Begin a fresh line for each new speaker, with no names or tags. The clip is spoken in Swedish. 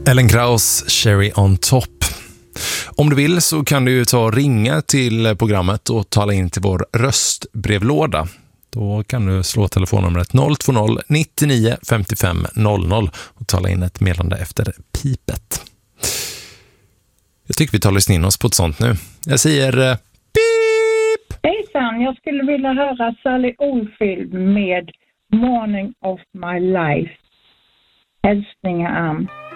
Ellen Kraus, Cherry on Top. Om du vill så kan du ju ta och ringa till programmet och tala in till vår röstbrevlåda. Då kan du slå telefonnumret 020 99 55 00 och tala in ett meddelande efter pipet. Jag tycker vi tar lyssna in oss på ett sånt nu. Jag säger pip!
Hejsan, jag skulle vilja höra Sally Oldfield med Morning of My Life. Hälsningar Ann.